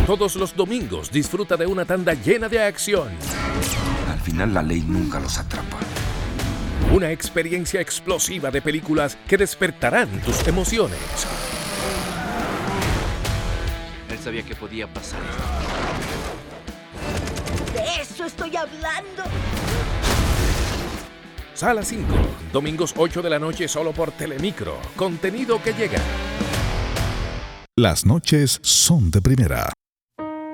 Todos los domingos disfruta de una tanda llena de acción. Al final la ley nunca los atrapa. Una experiencia explosiva de películas que despertarán tus emociones. Él sabía que podía pasar esto. De eso estoy hablando. Sala 5, domingos 8 de la noche solo por Telemicro. Contenido que llega. Las noches son de primera.